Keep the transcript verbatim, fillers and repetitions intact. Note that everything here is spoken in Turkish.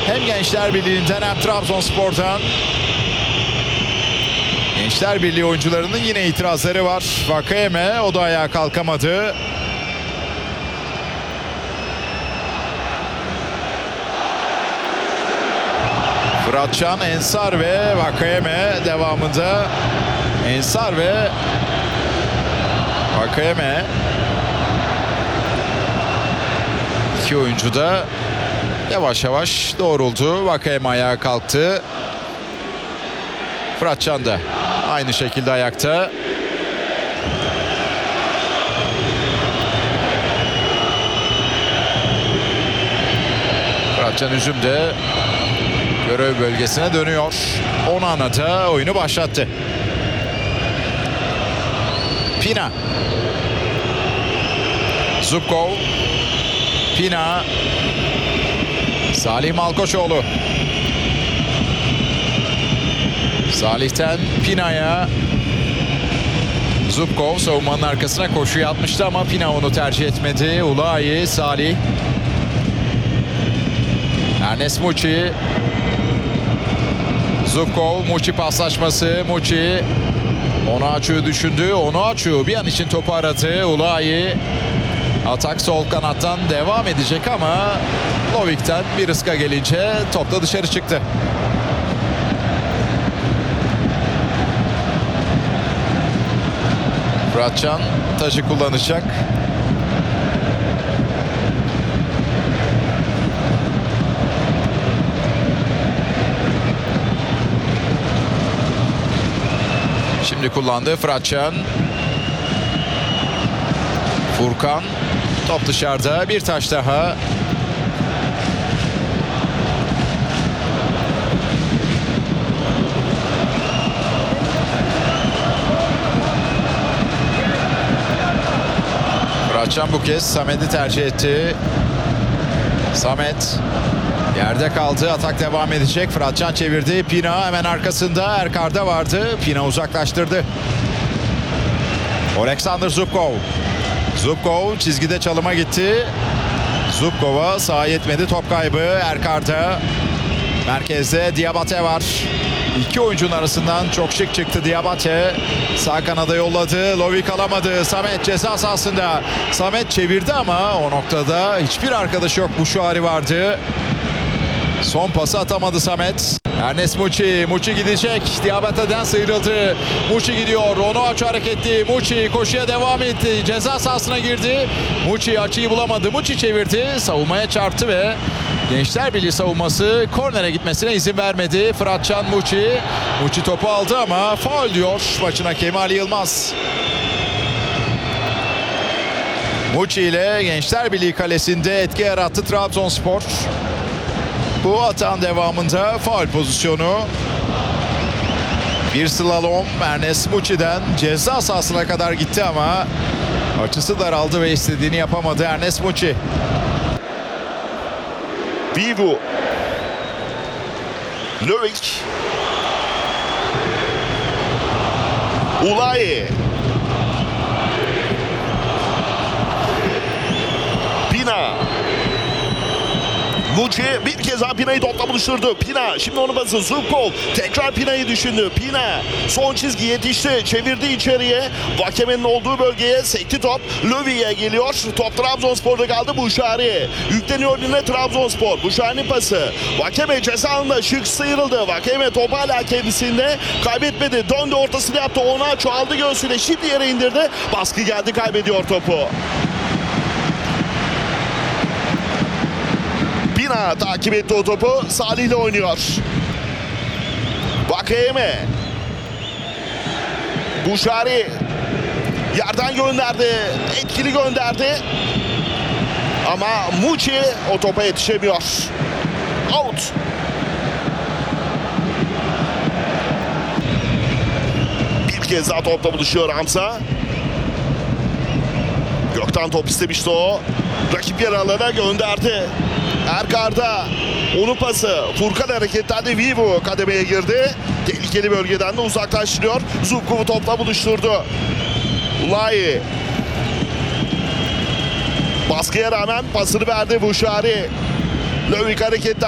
Hem Gençler Birliği'nden hem Trabzonspor'dan. Gençler Birliği oyuncularının yine itirazları var. Vakayeme, o da ayağa kalkamadı. Fıratcan, Ensar ve Vakayeme devamında. Ensar ve Vakayeme. İki oyuncu da yavaş yavaş doğruldu. Vakayeme ayağa kalktı. Fıratcan da aynı şekilde ayakta. Fıratcan Üzüm de görev bölgesine dönüyor. Onana da oyunu başlattı. Pina. Zubkov. Pina. Salih Malkoçoğlu. Salih'ten Pina'ya. Zubkov savunmanın arkasına koşuya atmıştı ama Pina onu tercih etmedi. Ulayi, Salih. Ernest Muçi. Zubkov, Muçi paslaşması. Muçi Onuaçu'yu düşündü. Onuaçu bir an için topu aradı. Ulayi. Atak sol kanattan devam edecek ama Lovik'ten bir ıska gelince top da dışarı çıktı. Fıratcan taşı kullanacak. Şimdi kullandı Fıratcan. Furkan. Top dışarıda. Bir taş daha. Fıratcan bu kez Samet'i tercih etti. Samet yerde kaldı. Atak devam edecek. Fıratcan çevirdi. Pina hemen arkasında. Erkar'da vardı. Pina uzaklaştırdı. Oleksandr Zubkov. Zubkov çizgide çalıma gitti. Zubkov'a saha yetmedi. Top kaybı Erkar'da. Merkezde Diabate var. İki oyuncunun arasından çok şık çıktı Diabate. Sağ kanada yolladı. Lovik alamadı. Samet ceza sahasında. Samet çevirdi ama o noktada hiçbir arkadaşı yok. Buşari vardı. Son pası atamadı Samet. Ernest Muçi. Muçi gidecek. Diabate'den sıyrıldı. Muçi gidiyor. Onuaçu hareketli. Muçi koşuya devam etti. Ceza sahasına girdi. Muçi açıyı bulamadı. Muçi çevirdi. Savunmaya çarptı ve Gençler Birliği savunması kornere gitmesine izin vermedi. Fıratcan Muçi. Muçi topu aldı ama faul diyor maçın hakemi Ali Yılmaz. Muçi ile Gençler Birliği kalesinde etki yarattı Trabzonspor. Bu atağın devamında faul pozisyonu. Bir slalom Ernest Muçi'den ceza sahasına kadar gitti ama açısı daraldı ve istediğini yapamadı Ernest Muçi. Vivu. Lovik. Ulayi. Pina. Muçi bir kez daha Pina'yı topla buluşturdu. Pina şimdi onu bası. Zubkov tekrar Pina'yı düşündü. Pina son çizgi yetişti. Çevirdi içeriye. Vakeme'nin olduğu bölgeye sekti top. Lovik'e geliyor. Top Trabzonspor'da kaldı. Buşari. Yükleniyor yine Trabzonspor. Buşari'nin pası. Vakeme ceza alanında şık sıyrıldı. Vakeme top hala kendisinde. Kaybetmedi. Döndü ortasını yaptı. Onuaçu aldı göğsüne. Şimdi yere indirdi. Baskı geldi. Kaybediyor topu. Pina takip etti o topu. Salih ile oynuyor. Vakayeme. Buşari. Yerden gönderdi. Etkili gönderdi. Ama Muçi o topa yetişemiyor. Out. Bir kez daha topla buluşuyor Hamza. Gökten top istemişti o. Rakip yer alana gönderdi. Erkar'da onun pası. Furkan hareketlendi. Vivu kademeye girdi. Tehlikeli bölgeden de uzaklaştırıyor. Zubkov'u topla buluşturdu. Ulayi. Baskıya rağmen pasını verdi Buşari. Lovik hareketlendi.